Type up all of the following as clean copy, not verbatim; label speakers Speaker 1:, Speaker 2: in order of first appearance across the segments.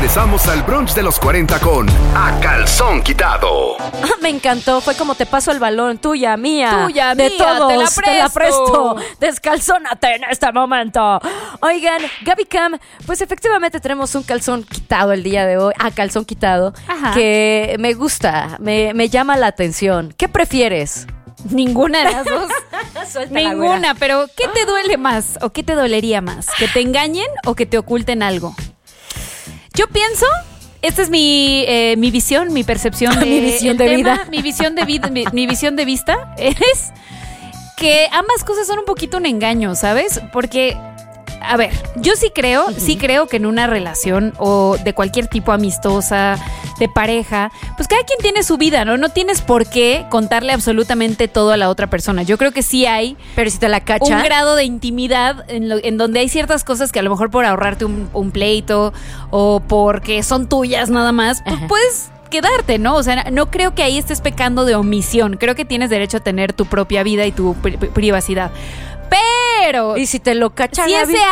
Speaker 1: Regresamos al brunch de los 40 con A Calzón Quitado.
Speaker 2: Me encantó, fue como te paso el balón, tuya, mía.
Speaker 3: Tuya,
Speaker 2: de
Speaker 3: mía,
Speaker 2: todos,
Speaker 3: te la presto.
Speaker 2: Descalzónate en este momento. Oigan, Gaby Cam, pues efectivamente tenemos un calzón quitado el día de hoy, A Calzón Quitado, que me gusta, me llama la atención. ¿Qué prefieres?
Speaker 3: Ninguna de las dos. Ninguna, pero ¿qué te duele más o qué te dolería más? ¿Que te engañen o que te oculten algo? Yo pienso, esta es mi visión, mi percepción de
Speaker 2: mi visión de vida.
Speaker 3: Mi visión de vista es que ambas cosas son un poquito un engaño, ¿sabes? Porque, a ver, yo sí creo que en una relación o de cualquier tipo amistosa, de pareja, pues cada quien tiene su vida, ¿no? No tienes por qué contarle absolutamente todo a la otra persona. Yo creo que sí hay,
Speaker 2: pero si te la cacha,
Speaker 3: un grado de intimidad en donde hay ciertas cosas que a lo mejor por ahorrarte un pleito o porque son tuyas nada más, pues puedes quedarte, ¿no? O sea, no creo que ahí estés pecando de omisión. Creo que tienes derecho a tener tu propia vida y tu privacidad. Pero
Speaker 2: ¿y si te lo cachan?
Speaker 3: Si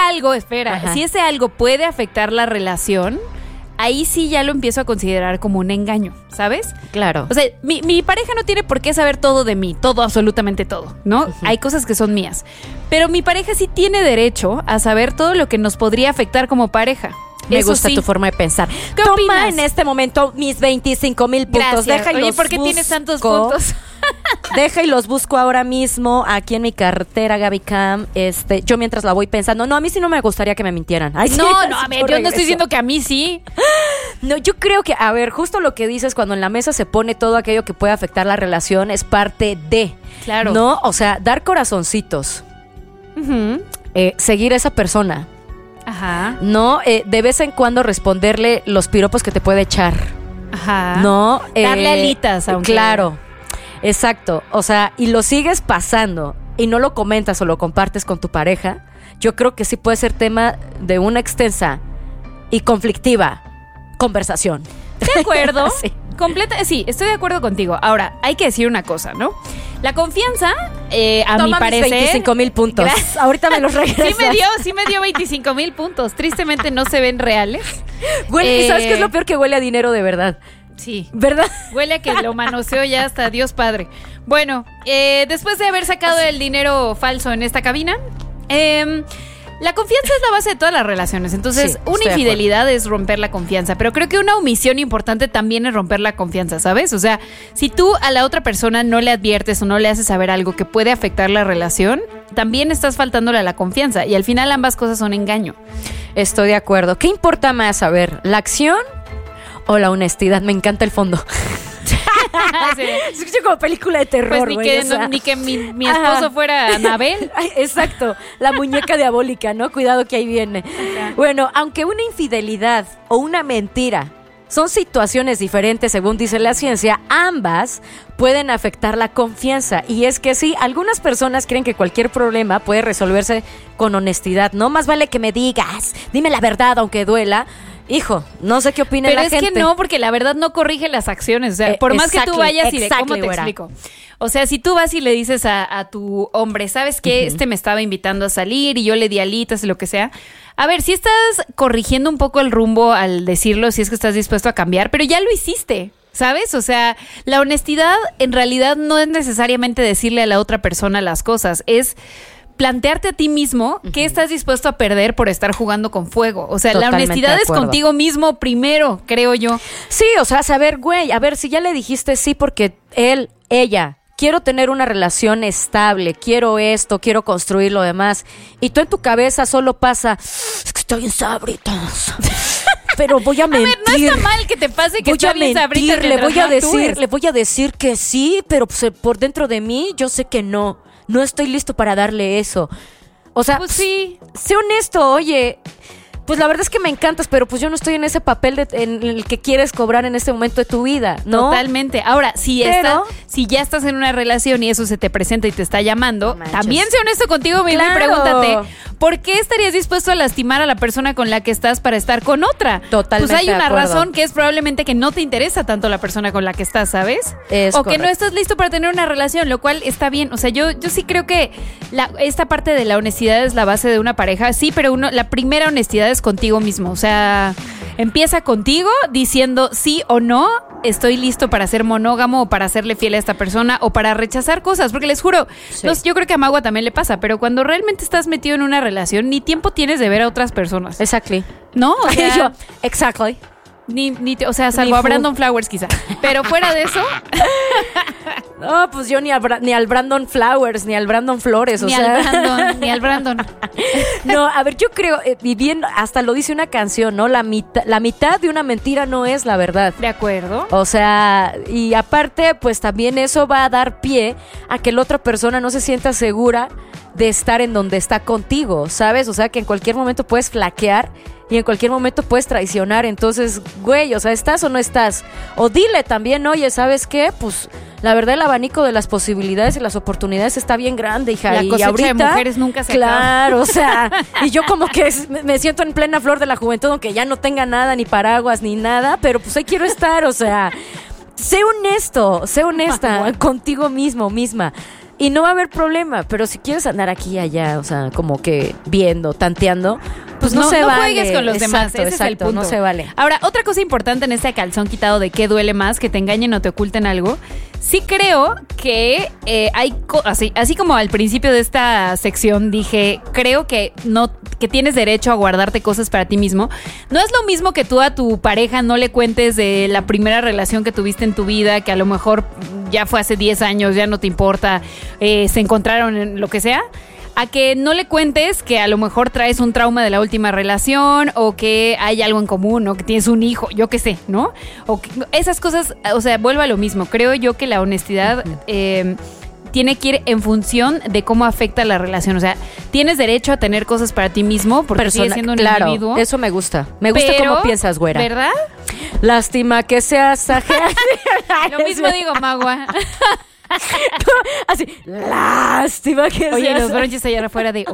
Speaker 3: ese algo puede afectar la relación, ahí sí ya lo empiezo a considerar como un engaño, ¿sabes?
Speaker 2: Claro.
Speaker 3: O sea, mi pareja no tiene por qué saber todo de mí, todo, absolutamente todo, ¿no? Hay cosas que son mías. Pero mi pareja sí tiene derecho a saber todo lo que nos podría afectar como pareja.
Speaker 2: Me gusta tu forma de pensar.
Speaker 3: ¿Qué
Speaker 2: Toma
Speaker 3: opinas?
Speaker 2: en este momento mis 25,000 puntos.
Speaker 3: Gracias.
Speaker 2: Deja y
Speaker 3: Oye,
Speaker 2: los
Speaker 3: ¿por qué
Speaker 2: busco.
Speaker 3: tienes tantos puntos?
Speaker 2: Deja y los busco ahora mismo aquí en mi cartera, Gaby Cam. Yo mientras la voy pensando. No, a mí sí no me gustaría que me mintieran. Ay, sí,
Speaker 3: a ver, yo no estoy diciendo que a mí sí.
Speaker 2: No, yo creo que, a ver, justo lo que dices, cuando en la mesa se pone todo aquello que puede afectar la relación, es parte de.
Speaker 3: Claro.
Speaker 2: ¿No? O sea, dar corazoncitos. Seguir a esa persona.
Speaker 3: Ajá.
Speaker 2: No, de vez en cuando responderle los piropos que te puede echar.
Speaker 3: Ajá.
Speaker 2: No,
Speaker 3: darle alitas, aunque...
Speaker 2: Claro, exacto. O sea, y lo sigues pasando y no lo comentas o lo compartes con tu pareja, yo creo que sí puede ser tema de una extensa y conflictiva conversación.
Speaker 3: De acuerdo.
Speaker 2: Sí.
Speaker 3: Sí, estoy de acuerdo contigo. Ahora, hay que decir una cosa, ¿no? La confianza, a
Speaker 2: Toma
Speaker 3: mi parecer...
Speaker 2: 25,000 puntos.
Speaker 3: Gracias.
Speaker 2: Ahorita me los regresas.
Speaker 3: Sí me dio 25,000 puntos. Tristemente no se ven reales.
Speaker 2: Huele, ¿sabes qué es lo peor? Que huele a dinero de verdad.
Speaker 3: Sí.
Speaker 2: ¿Verdad?
Speaker 3: Huele a que lo manoseó ya hasta Dios Padre. Bueno, después de haber sacado el dinero falso en esta cabina, la confianza es la base de todas las relaciones. Entonces,
Speaker 2: Sí,
Speaker 3: una infidelidad es romper la confianza. Pero creo que una omisión importante también es romper la confianza, ¿sabes? O sea, si tú a la otra persona no le adviertes o no le haces saber algo que puede afectar la relación, también estás faltándole a la confianza. Y al final ambas cosas son engaño.
Speaker 2: Estoy de acuerdo. ¿Qué importa más, a ver, la acción o la honestidad? Me encanta el fondo.
Speaker 3: Sí.
Speaker 2: Escucho como película de terror,
Speaker 3: Pues
Speaker 2: güey,
Speaker 3: ni que mi esposo fuera Anabel.
Speaker 2: Ay, exacto, la muñeca diabólica, ¿no? Cuidado que ahí viene.
Speaker 3: Ajá.
Speaker 2: Bueno, aunque una infidelidad o una mentira son situaciones diferentes según dice la ciencia, ambas pueden afectar la confianza. Y es que sí, algunas personas creen que cualquier problema puede resolverse con honestidad. No más vale que me digas, dime la verdad aunque duela. Hijo, no sé qué opina la gente.
Speaker 3: Pero es que no, porque la verdad no corrige las acciones. O sea, por más que tú vayas y de cómo te explico. O sea, si tú vas y le dices a tu hombre, ¿sabes qué? Me estaba invitando a salir y yo le di alitas y lo que sea. A ver, si estás corrigiendo un poco el rumbo al decirlo, si es que estás dispuesto a cambiar, pero ya lo hiciste, ¿sabes? O sea, la honestidad en realidad no es necesariamente decirle a la otra persona las cosas, es plantearte a ti mismo qué estás dispuesto a perder por estar jugando con fuego. O sea,
Speaker 2: Totalmente
Speaker 3: la honestidad es contigo mismo primero, creo yo.
Speaker 2: Sí, o sea, saber, güey, a ver, si ya le dijiste sí porque ella, quiero tener una relación estable, quiero esto, quiero construir lo demás, y tú en tu cabeza solo pasa, es que estoy en sabritas. Pero voy a mentir.
Speaker 3: A ver, no está mal que te pase que está bien sabrita.
Speaker 2: Le voy a decir que sí, pero pues, por dentro de mí yo sé que no estoy listo para darle eso. O sea,
Speaker 3: pues sí,
Speaker 2: sé honesto, oye, pues la verdad es que me encantas, pero pues yo no estoy en ese papel en el que quieres cobrar en este momento de tu vida, ¿no?
Speaker 3: Totalmente. Ahora, si ya estás en una relación y eso se te presenta y te está llamando, también sé honesto contigo mismo y pregúntate, ¿por qué estarías dispuesto a lastimar a la persona con la que estás para estar con otra?
Speaker 2: Totalmente.
Speaker 3: Pues hay una razón que es probablemente que no te interesa tanto la persona con la que estás, ¿sabes? O que no estás listo para tener una relación, lo cual está bien. O sea, yo sí creo que esta parte de la honestidad es la base de una pareja, sí, pero la primera honestidad responsabilidades contigo mismo. O sea, empieza contigo diciendo sí o no, estoy listo para ser monógamo o para serle fiel a esta persona o para rechazar cosas. Porque les juro, yo creo que a Magua también le pasa, pero cuando realmente estás metido en una relación, ni tiempo tienes de ver a otras personas.
Speaker 2: Exactly.
Speaker 3: ¿No? O sea,
Speaker 2: exactly.
Speaker 3: O sea, salvo a Brandon Flowers quizá. Pero fuera de eso...
Speaker 2: No, pues yo ni al Brandon Flowers, ni al Brandon Flores,
Speaker 3: ni al Brandon.
Speaker 2: No, a ver, yo creo, y bien, hasta lo dice una canción, ¿no? La mitad de una mentira no es la verdad.
Speaker 3: De acuerdo.
Speaker 2: O sea, y aparte, pues también eso va a dar pie a que la otra persona no se sienta segura de estar en donde está contigo, ¿sabes? O sea, que en cualquier momento puedes flaquear y en cualquier momento puedes traicionar. Entonces, güey, o sea, ¿estás o no estás? O dile también, oye, ¿sabes qué? Pues la verdad, el abanico de las posibilidades y las oportunidades está bien grande, hija.
Speaker 3: La cosecha ahorita, de mujeres nunca se acaba.
Speaker 2: Claro, o sea, y yo como que me siento en plena flor de la juventud, aunque ya no tenga nada, ni paraguas, ni nada, pero pues ahí quiero estar, o sea, sé honesta contigo misma. Y no va a haber problema, pero si quieres andar aquí y allá, o sea, como que viendo, tanteando, pues no se vale. No
Speaker 3: juegues con los demás, ese es el punto.
Speaker 2: No se vale.
Speaker 3: Ahora, otra cosa importante en este calzón quitado de qué duele más, que te engañen o te oculten algo, sí creo que hay así como al principio de esta sección dije, creo que tienes derecho a guardarte cosas para ti mismo. No es lo mismo que tú a tu pareja no le cuentes de la primera relación que tuviste en tu vida, que a lo mejor ya fue hace 10 años, ya no te importa, se encontraron en lo que sea, a que no le cuentes que a lo mejor traes un trauma de la última relación o que hay algo en común o que tienes un hijo, yo qué sé, ¿no? O que, esas cosas, o sea, vuelvo a lo mismo. Creo yo que la honestidad tiene que ir en función de cómo afecta la relación. O sea, tienes derecho a tener cosas para ti mismo porque sigues siendo un individuo.
Speaker 2: Eso me gusta. Me gusta cómo piensas, güera.
Speaker 3: ¿Verdad?
Speaker 2: Lástima que seas ajena.
Speaker 3: Lo mismo digo, Magua.
Speaker 2: Así, lástima que seas.
Speaker 3: Oye, los bronches allá afuera de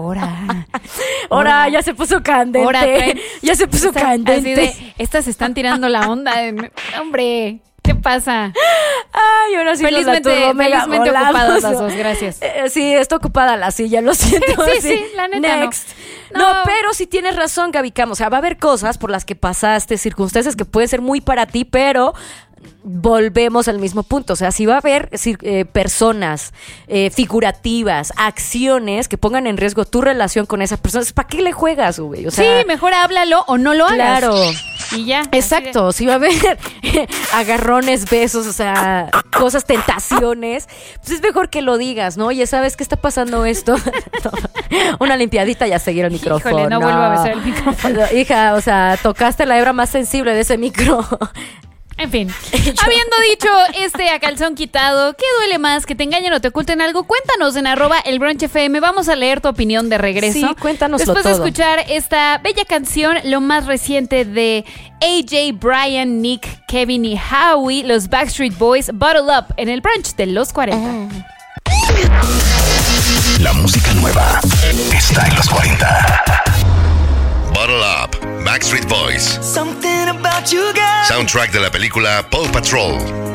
Speaker 2: Ahora ya se puso candente. Ya se puso candente.
Speaker 3: Así de, estas están tirando la onda. Hombre, ¿qué pasa?
Speaker 2: Ay, ahora sí
Speaker 3: felizmente ocupadas las dos, gracias.
Speaker 2: Sí, está ocupada la silla, lo siento.
Speaker 3: Sí, la neta.
Speaker 2: Next. No, pero sí tienes razón, Gaby Cam. O sea, va a haber cosas por las que pasaste, circunstancias que pueden ser muy para ti, pero volvemos al mismo punto. O sea, si va a haber personas figurativas, acciones que pongan en riesgo tu relación con esa persona, ¿para qué le juegas, güey? O sea,
Speaker 3: sí, mejor háblalo o no lo hagas.
Speaker 2: Claro.
Speaker 3: Y ya.
Speaker 2: Exacto. Si va a haber agarrones, besos, o sea, cosas, tentaciones, pues es mejor que lo digas, ¿no? Oye, ¿sabes qué está pasando esto? Una limpiadita y a seguir el micrófono.
Speaker 3: Híjole, no vuelvo a besar el micrófono.
Speaker 2: Hija, o sea, tocaste la hebra más sensible de ese micro.
Speaker 3: En fin, habiendo dicho a calzón quitado, ¿qué duele más? ¿Que te engañen o te oculten algo? Cuéntanos en @elbrunchfm. Vamos a leer tu opinión de regreso.
Speaker 2: Sí, cuéntanoslo
Speaker 3: después
Speaker 2: todo.
Speaker 3: De escuchar esta bella canción, lo más reciente de AJ, Brian, Nick, Kevin y Howie, los Backstreet Boys, Bottle Up, en el brunch de los 40.
Speaker 1: La música nueva está en los 40. Bottle Up, Backstreet Boys. Soundtrack de la película Paw Patrol.